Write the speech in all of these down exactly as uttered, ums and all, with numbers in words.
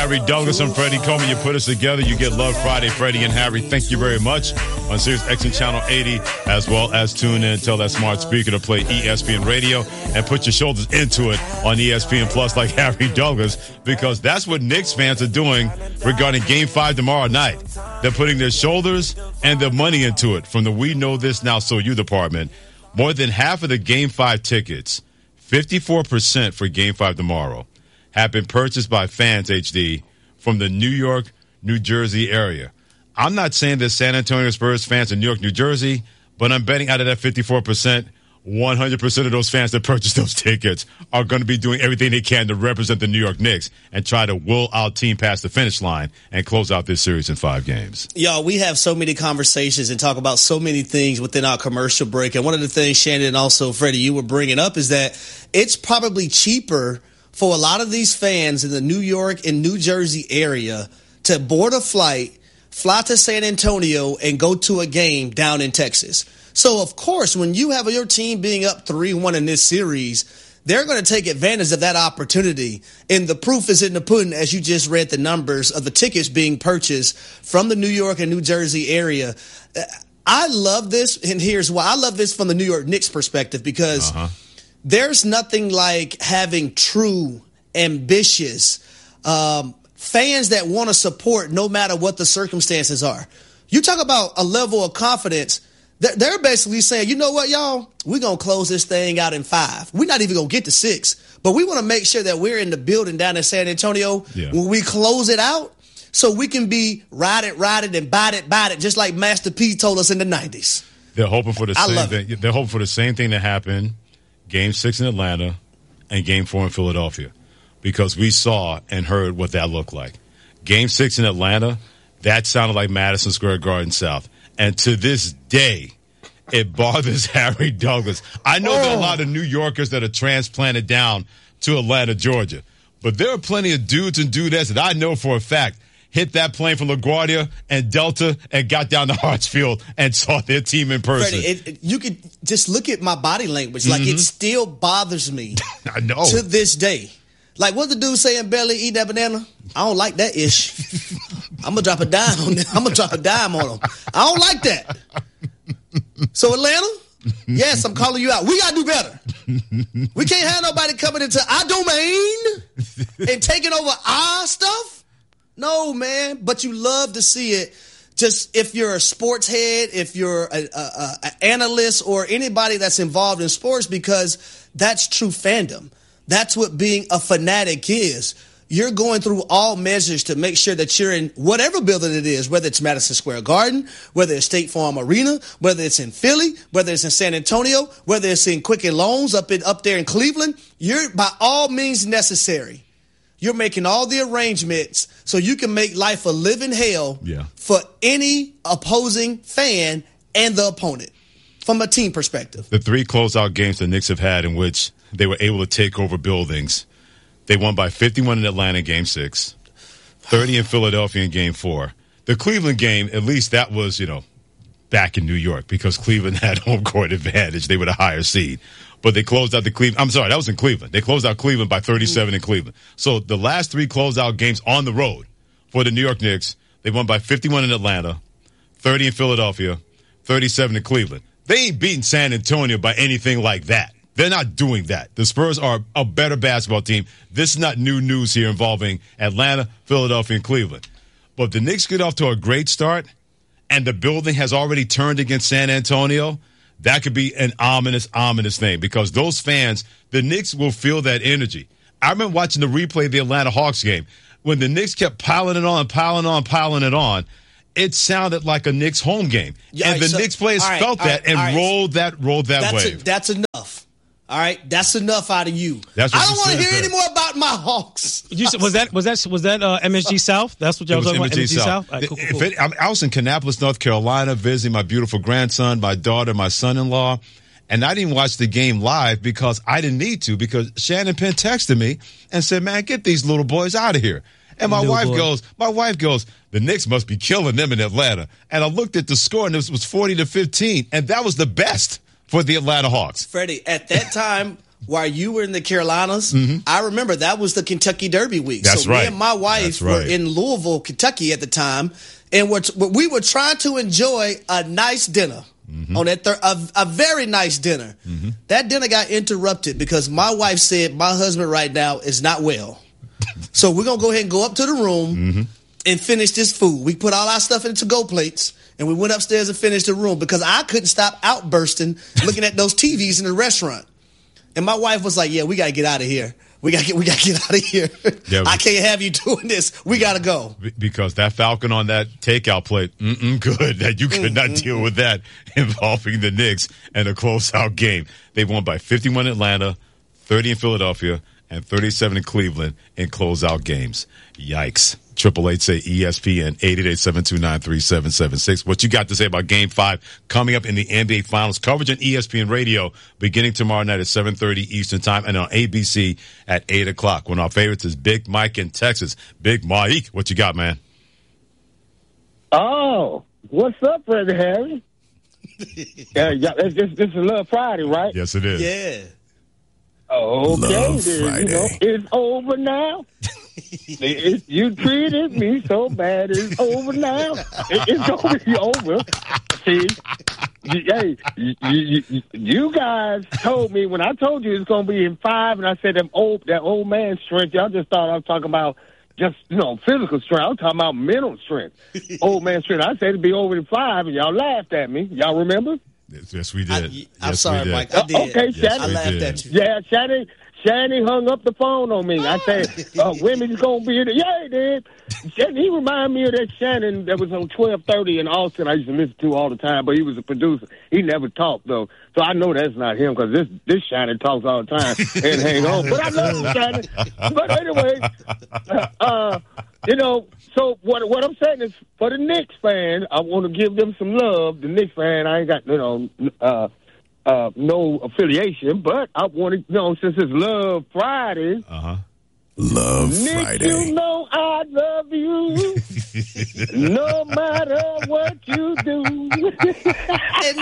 Harry Douglas. I'm Freddie Coleman. You put us together. You get Love Friday, Freddie and Harry. Thank you very much. On Sirius X M Channel eighty, as well as tune in. Tell that smart speaker to play E S P N Radio and put your shoulders into it on E S P N Plus like Harry Douglas, because that's what Knicks fans are doing regarding Game five tomorrow night. They're putting their shoulders and their money into it from the We Know This Now So You department. More than half of the Game five tickets, fifty-four percent for Game five tomorrow, have been purchased by fans, H D, from the New York, New Jersey area. I'm not saying that San Antonio Spurs fans in New York, New Jersey, but I'm betting out of that fifty-four percent, one hundred percent of those fans that purchased those tickets are going to be doing everything they can to represent the New York Knicks and try to will our team past the finish line and close out this series in five games. Y'all, we have so many conversations and talk about so many things within our commercial break. And one of the things, Shannon, and also Freddie, you were bringing up is that it's probably cheaper for a lot of these fans in the New York and New Jersey area to board a flight, fly to San Antonio, and go to a game down in Texas. So, of course, when you have your team being up three one in this series, they're going to take advantage of that opportunity. And the proof is in the pudding, as you just read the numbers of the tickets being purchased from the New York and New Jersey area. I love this, and here's why. I love this from the New York Knicks perspective, because uh-huh. there's nothing like having true, ambitious um fans that want to support no matter what the circumstances are. You talk about a level of confidence. They're basically saying, you know what, y'all? We're going to close this thing out in five. We're not even going to get to six. But we want to make sure that we're in the building down in San Antonio yeah. when we close it out, so we can be ride it, ride it, and bite it, bite it, just like Master P told us in the nineties. They're hoping for the I same love thing. It. They're hoping for the same thing to happen Game six in Atlanta and Game four in Philadelphia, because we saw and heard what that looked like. Game six in Atlanta, that sounded like Madison Square Garden South. And to this day, it bothers Harry Douglas. I know oh. there are a lot of New Yorkers that are transplanted down to Atlanta, Georgia. But there are plenty of dudes and dudettes that I know for a fact hit that plane from LaGuardia and Delta and got down to Hartsfield and saw their team in person. Freddie, it, it, you could just look at my body language. Like, mm-hmm. it still bothers me I know. to this day. Like, what the dude saying, Belly, eat that banana? I don't like that ish. I'm going to drop a dime on them. I'm going to drop a dime on them. I don't like that. So, Atlanta, yes, I'm calling you out. We got to do better. We can't have nobody coming into our domain and taking over our stuff. No, man. But you love to see it. Just if you're a sports head, if you're an analyst, or anybody that's involved in sports, because that's true fandom. That's what being a fanatic is. You're going through all measures to make sure that you're in whatever building it is, whether it's Madison Square Garden, whether it's State Farm Arena, whether it's in Philly, whether it's in San Antonio, whether it's in Quicken Loans up in up there in Cleveland. You're, by all means necessary, you're making all the arrangements so you can make life a living hell yeah. for any opposing fan and the opponent from a team perspective. The three closeout games the Knicks have had in which they were able to take over buildings. They won by fifty-one in Atlanta in Game six, thirty in Philadelphia in Game four. The Cleveland game, at least that was, you know, back in New York, because Cleveland had home court advantage. They were the higher seed. But they closed out the Cleveland. I'm sorry, that was in Cleveland. They closed out Cleveland by thirty-seven in Cleveland. So the last three closeout games on the road for the New York Knicks, they won by fifty-one in Atlanta, thirty in Philadelphia, thirty-seven in Cleveland. They ain't beating San Antonio by anything like that. They're not doing that. The Spurs are a better basketball team. This is not new news here involving Atlanta, Philadelphia, and Cleveland. But the Knicks get off to a great start, and the building has already turned against San Antonio. That could be an ominous, ominous thing, because those fans, the Knicks will feel that energy. I remember watching the replay of the Atlanta Hawks game. When the Knicks kept piling it on, piling on, piling it on, it sounded like a Knicks home game. Yeah, and right, the so, Knicks players right, felt that right, and right. rolled that rolled that that's wave. A, that's enough. All right, that's enough out of you. That's what I don't want to hear there. any more about my Hawks. You, was that was that was that uh, M S G South? That's what y'all was talking about. M S G South. South? Right, cool, cool, cool. It, I was in Kannapolis, North Carolina, visiting my beautiful grandson, my daughter, my son-in-law, and I didn't watch the game live because I didn't need to. Because Shannon Penn texted me and said, "Man, get these little boys out of here." And my New wife boy. goes, my wife goes, the Knicks must be killing them in Atlanta. And I looked at the score, and it was forty to fifteen, and that was the best for the Atlanta Hawks. Freddie, at that time, while you were in the Carolinas, mm-hmm. I remember that was the Kentucky Derby week. That's so right. me and my wife right. were in Louisville, Kentucky at the time, and we're, we were trying to enjoy a nice dinner. Mm-hmm. On that thir- a, a very nice dinner. Mm-hmm. That dinner got interrupted because my wife said my husband right now is not well. So we're going to go ahead and go up to the room mm-hmm. and finish this food. We put all our stuff in to-go plates, and we went upstairs and finished the room because I couldn't stop outbursting looking at those T Vs in the restaurant. And my wife was like, yeah, we got to get out of here. We got to get we got to get out of here. Yeah, I can't have you doing this. We got to go. Because that Falcon on that takeout plate, mm-mm, good. That you could not mm-hmm. deal with that involving the Knicks and a closeout game. They won by fifty-one in Atlanta, thirty in Philadelphia, and thirty-seven in Cleveland in closeout games. Yikes. Triple Eight say E S P N, eight eight eight, seven two nine, three seven seven six. What you got to say about Game Five coming up in the N B A Finals? Coverage on E S P N Radio beginning tomorrow night at seven thirty Eastern Time and on A B C at eight o'clock. One of our favorites is Big Mike in Texas. Big Mike, what you got, man? Oh, what's up, Brother Harry? yeah, yeah, this, this, this is Love Friday, right? Yes, it is. Yeah. Okay, Love then, Friday. You know, it's over now. it, you treated me so bad. It's over now. It, it's going to be over. See, hey, you, you, you guys told me when I told you it's going to be in five, and I said them old, that old man strength. Y'all just thought I was talking about just you know physical strength. I was talking about mental strength, old man strength. I said it'd be over in five, and y'all laughed at me. Y'all remember? Yes, we did. I, I'm yes, sorry, did. Mike. I did. Uh, okay, yes, Shannon. I laughed did. at you. Yeah, Shannon. Shannon hung up the phone on me. I said, uh, women's going to be in it. Yeah, he did. Shannon, he reminded me of that Shannon that was on twelve thirty in Austin I used to listen to all the time, but he was a producer. He never talked, though. So I know that's not him because this, this Shannon talks all the time and hang on. But I love Shannon. But anyway, uh, uh, you know, so what what I'm saying is for the Knicks fan, I want to give them some love. The Knicks fan, I ain't got, you know, uh, Uh, no affiliation, but I wanted, you know, since it's Love Friday. Uh-huh. Love Nick, Friday. You know I love you, no matter what you do. And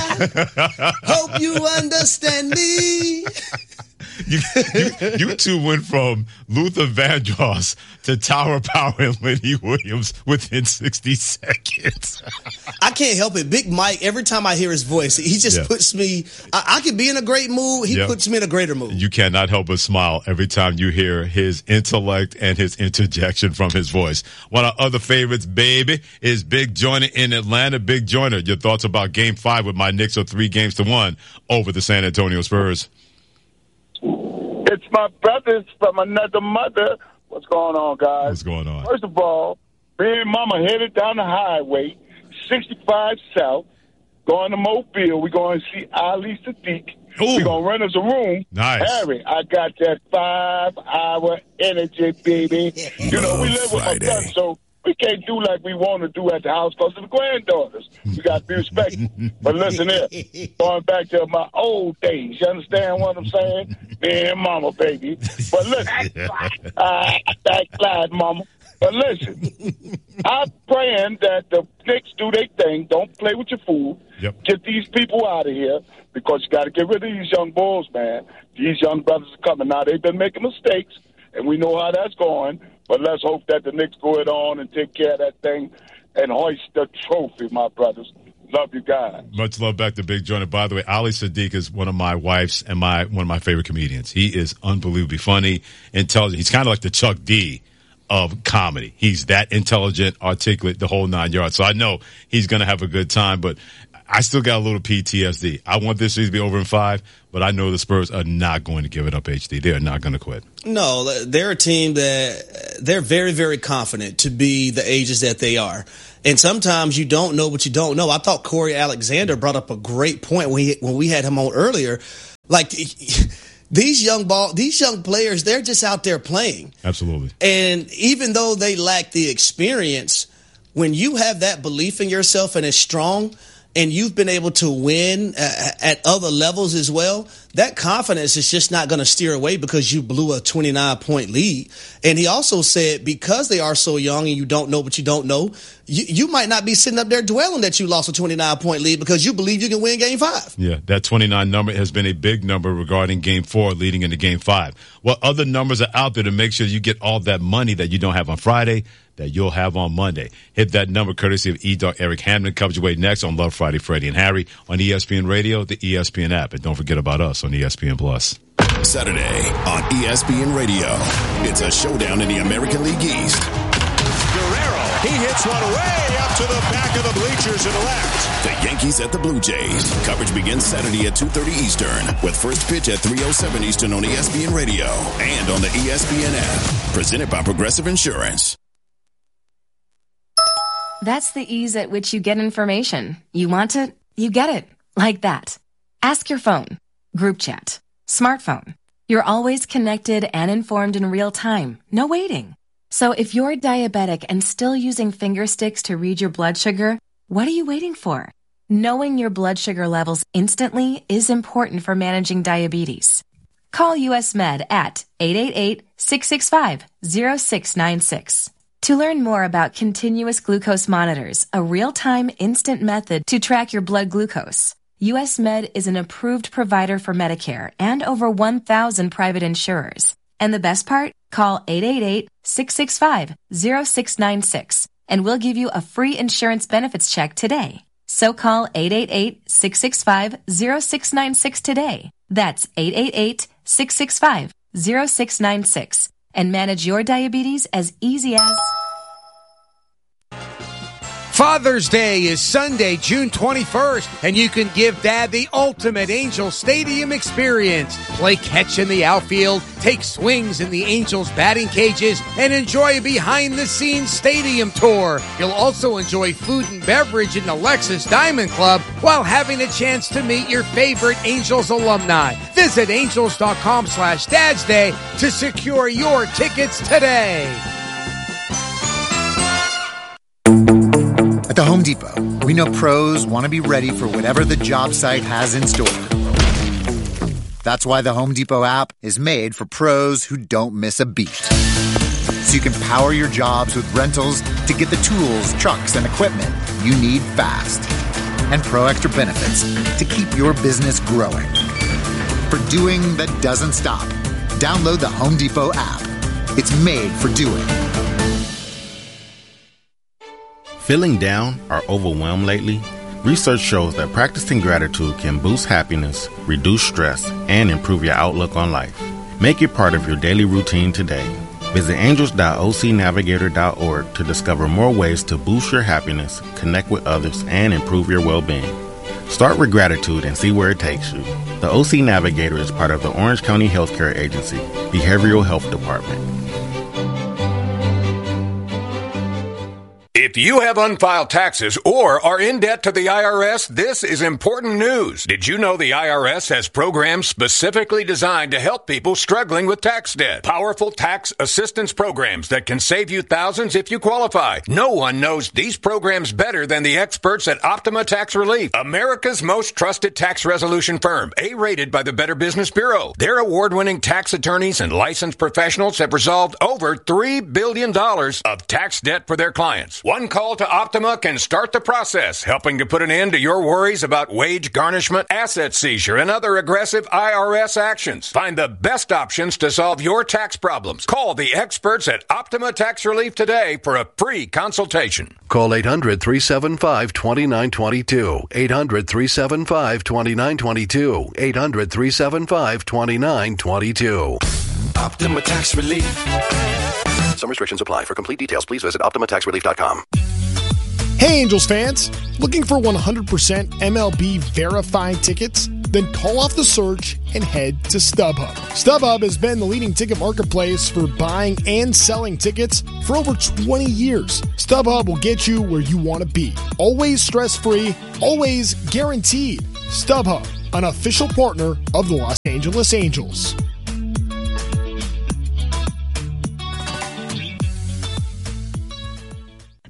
I hope you understand me. You, you, you two went from Luther Vandross to Tower Power and Lenny Williams within sixty seconds. I can't help it. Big Mike, every time I hear his voice, he just yeah. puts me, I, I can be in a great mood. He yeah. puts me in a greater mood. You cannot help but smile every time you hear his intellect and his interjection from his voice. One of our other favorites, baby, is Big Joyner in Atlanta. Big Joyner, your thoughts about Game five with my Knicks are three games to one over the San Antonio Spurs. It's my brothers from another mother. What's going on, guys? What's going on? First of all, me and Mama headed down the highway, sixty-five South, going to Mobile. We're going to see Ali Sadiq. We're going to rent us a room. Nice. Harry, I got that five-hour energy, baby. You know, we live with my son, so we can't do like we want to do at the house because of the granddaughters. We got to be respectful. But listen here, going back to my old days, you understand what I'm saying? Me and Mama, baby. But listen, uh, backslide, Mama. But listen, I'm praying that the Knicks do their thing. Don't play with your food. Yep. Get these people out of here because you got to get rid of these young bulls, man. These young brothers are coming. Now, they've been making mistakes, and we know how that's going. But let's hope that the Knicks go it on and take care of that thing and hoist the trophy, my brothers. Love you guys. Much love back to Big Joyner. By the way, Ali Sadiq is one of my wife's and my one of my favorite comedians. He is unbelievably funny, intelligent. He's kind of like the Chuck D of comedy. He's that intelligent, articulate, the whole nine yards. So I know he's going to have a good time, but I still got a little P T S D. I want this season to be over in five, but I know the Spurs are not going to give it up, H D. They are not going to quit. No, they're a team that they're very, very confident to be the ages that they are. And sometimes you don't know what you don't know. I thought Corey Alexander brought up a great point when, he, when we had him on earlier. Like, these young ball, these young players, they're just out there playing. Absolutely. And even though they lack the experience, when you have that belief in yourself and it's strong, and you've been able to win uh, at other levels as well, that confidence is just not going to steer away because you blew a twenty-nine point lead. And he also said because they are so young and you don't know what you don't know, you, you might not be sitting up there dwelling that you lost a twenty-nine point lead because you believe you can win game five. Yeah, that twenty-nine number has been a big number regarding game four leading into game five. What other numbers are out there to make sure you get all that money that you don't have on Friday that you'll have on Monday? Hit that number courtesy of E-Dog Eric Hamlin. Comes your way next on Love Friday, Freddie and Harry on E S P N Radio, the E S P N app. And don't forget about us on E S P N Plus. Saturday on E S P N Radio. It's a showdown in the American League East. Guerrero, he hits one way up to the back of the bleachers and left. The Yankees at the Blue Jays. Coverage begins Saturday at two thirty Eastern with first pitch at three oh seven Eastern on E S P N Radio and on the E S P N app. Presented by Progressive Insurance. That's the ease at which you get information. You want it, you get it. Like that. Ask your phone. Group chat. Smartphone. You're always connected and informed in real time. No waiting. So if you're diabetic and still using finger sticks to read your blood sugar, what are you waiting for? Knowing your blood sugar levels instantly is important for managing diabetes. Call U S Med at eight eight eight, six six five, zero six nine six. To learn more about continuous glucose monitors, a real-time instant method to track your blood glucose, U S Med is an approved provider for Medicare and over one thousand private insurers. And the best part? Call eight eight eight, six six five, zero six nine six and we'll give you a free insurance benefits check today. So call eight eight eight, six six five, zero six nine six today. That's eight eight eight, six six five, zero six nine six. And manage your diabetes as easy as... Father's Day is Sunday, June twenty-first, and you can give Dad the ultimate Angels Stadium experience. Play catch in the outfield, take swings in the Angels batting cages, and enjoy a behind-the-scenes stadium tour. You'll also enjoy food and beverage in the Lexus Diamond Club while having a chance to meet your favorite Angels alumni. Visit angels.com slash Dad's Day to secure your tickets today. At the Home Depot, we know pros want to be ready for whatever the job site has in store. That's why the Home Depot app is made for pros who don't miss a beat. So you can power your jobs with rentals to get the tools, trucks, and equipment you need fast. And Pro Extra benefits to keep your business growing. For doing that doesn't stop, download the Home Depot app. It's made for doing. Feeling down or overwhelmed lately? Research shows that practicing gratitude can boost happiness, reduce stress, and improve your outlook on life. Make it part of your daily routine today. Visit angels dot o c navigator dot org to discover more ways to boost your happiness, connect with others, and improve your well-being. Start with gratitude and see where it takes you. The O C Navigator is part of the Orange County Healthcare Agency, Behavioral Health Department. If you have unfiled taxes or are in debt to the I R S, this is important news. Did you know the I R S has programs specifically designed to help people struggling with tax debt? Powerful tax assistance programs that can save you thousands if you qualify. No one knows these programs better than the experts at Optima Tax Relief, America's most trusted tax resolution firm, A-rated by the Better Business Bureau. Their award-winning tax attorneys and licensed professionals have resolved over three billion dollars of tax debt for their clients. One call to Optima can start the process, helping to put an end to your worries about wage garnishment, asset seizure, and other aggressive I R S actions. Find the best options to solve your tax problems. Call the experts at Optima Tax Relief today for a free consultation. Call eight hundred, three seven five, two nine two two. eight hundred, three seven five, two nine two two. eight hundred, three seven five, two nine two two. Optima Tax Relief. Some restrictions apply. For complete details, please visit optima tax relief dot com. Hey, Angels fans. Looking for one hundred percent M L B verified tickets? Then call off the search and head to StubHub. StubHub has been the leading ticket marketplace for buying and selling tickets for over twenty years. StubHub will get you where you want to be. Always stress-free, always guaranteed. StubHub, an official partner of the Los Angeles Angels.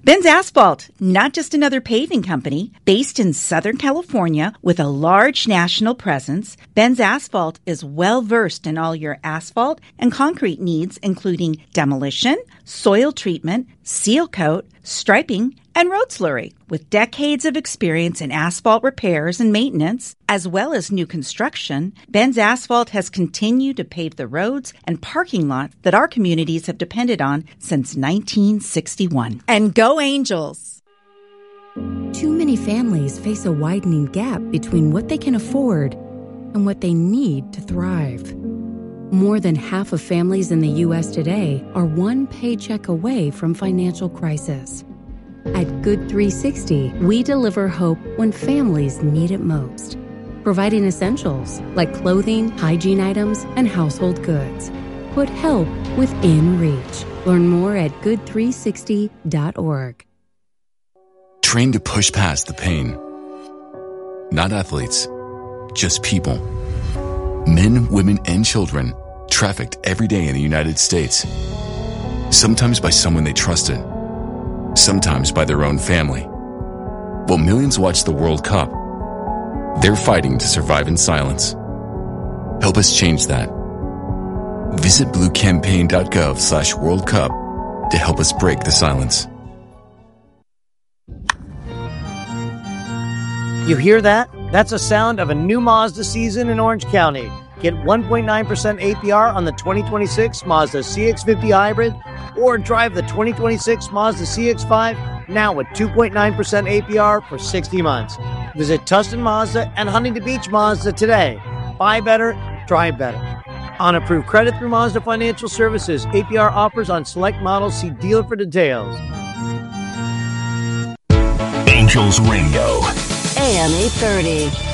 Benz Asphalt, not just another paving company. Based in Southern California with a large national presence, Benz Asphalt is well versed in all your asphalt and concrete needs, including demolition, soil treatment, seal coat, striping, and road slurry. With decades of experience in asphalt repairs and maintenance, as well as new construction, Benz Asphalt has continued to pave the roads and parking lots that our communities have depended on since nineteen sixty-one. And go Angels! Too many families face a widening gap between what they can afford and what they need to thrive. More than half of families in the U S today are one paycheck away from financial crisis. At Good three sixty, we deliver hope when families need it most, providing essentials like clothing, hygiene items, and household goods. Put help within reach. Learn more at good three sixty dot org. Train to push past the pain. Not athletes, just people. Men, women, and children trafficked every day in the United States. Sometimes by someone they trusted. Sometimes by their own family. While millions watch the World Cup, they're fighting to survive in silence. Help us change that. Visit bluecampaign.gov slash World Cup to help us break the silence. You hear that? That's the sound of a new Mazda season in Orange County. Get one point nine percent A P R on the twenty twenty-six Mazda C X fifty Hybrid, or drive the twenty twenty-six Mazda C X five now with two point nine percent A P R for sixty months. Visit Tustin Mazda and Huntington Beach Mazda today. Buy better, drive better. On approved credit through Mazda Financial Services. A P R offers on select models. See dealer for details. Angels Radio. A M eight thirty.